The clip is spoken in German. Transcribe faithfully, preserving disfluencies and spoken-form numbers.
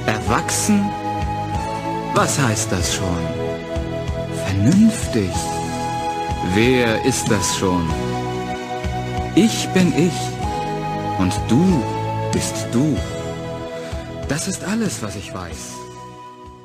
Erwachsen? Was heißt das schon? Vernünftig? Wer ist das schon? Ich bin ich und du bist du. Das ist alles, was ich weiß.